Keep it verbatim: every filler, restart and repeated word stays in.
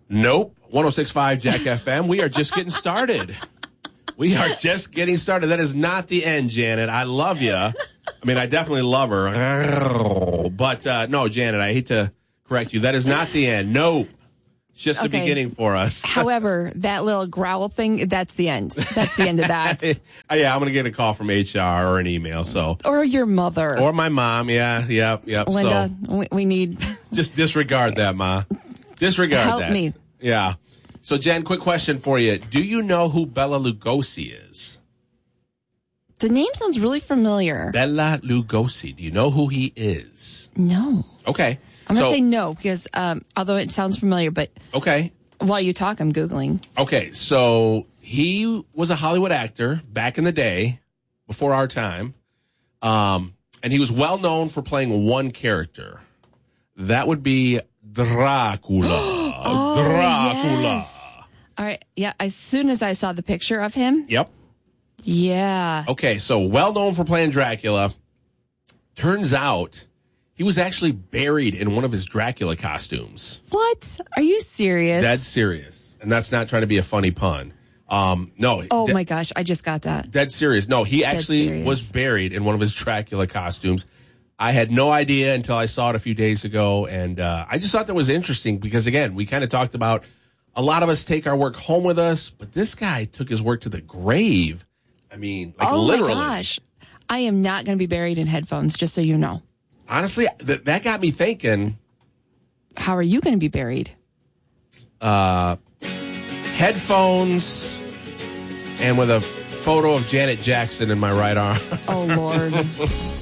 Nope. one oh six point five Jack F M. We are just getting started. We are just getting started. That is not the end, Janet. I love you. I mean, I definitely love her. But, uh, no, Janet, I hate to correct you. That is not the end. No. It's just the Okay. beginning for us. However, that little growl thing, that's the end. That's the end of that. Uh, yeah, I'm going to get a call from H R or an email. So, Or your mother. or my mom. Yeah, yep, yep. Linda, So we, we need... just disregard that, Ma. Disregard Help that. me. Yeah. So, Jen, quick question for you. Do you know who Bela Lugosi is? The name sounds really familiar. Bela Lugosi. Do you know who he is? No. Okay. I'm going to so, say no, because um, although it sounds familiar, but okay. while you talk, I'm Googling. Okay. So he was a Hollywood actor back in the day, before our time. Um, and he was well known for playing one character. That would be Dracula. Oh, Dracula. yes. All right. Yeah. As soon as I saw the picture of him. Yep. Yeah. Okay. So well known for playing Dracula. Turns out he was actually buried in one of his Dracula costumes. What? Are you serious? Dead serious. And that's not trying to be a funny pun. Um, no. Oh, de- my gosh. I just got that. Dead serious. No, he actually serious. was buried in one of his Dracula costumes. I had no idea until I saw it a few days ago. And uh, I just thought that was interesting because, again, we kind of talked about a lot of us take our work home with us, but this guy took his work to the grave. I mean, like oh, literally. my gosh. I am not going to be buried in headphones, just so you know. Honestly, th- that got me thinking. How are you going to be buried? Uh, headphones and with a photo of Janet Jackson in my right arm. Oh, Lord.